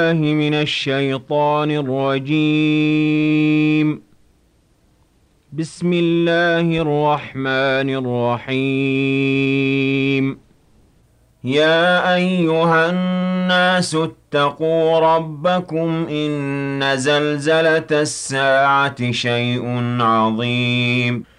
من الشيطان الرجيم. بسم الله الرحمن الرحيم. يا أيها الناس اتقوا ربكم إن زلزلة الساعة شيء عظيم